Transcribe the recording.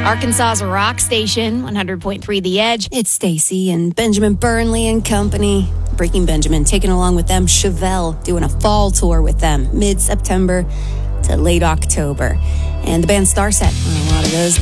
Arkansas's rock station, 100.3 The Edge. It's Stacy and Benjamin Burnley and company. Breaking Benjamin, taking along with them Chevelle, doing a fall tour with them, mid-September to late October. And the band Starset on a lot of those